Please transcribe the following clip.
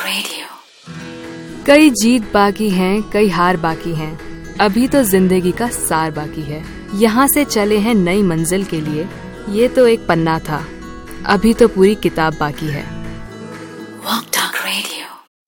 Radio. कई जीत बाकी हैं, कई हार बाकी हैं, अभी तो जिंदगी का सार बाकी है। यहाँ से चले हैं नई मंजिल के लिए, ये तो एक पन्ना था, अभी तो पूरी किताब बाकी है।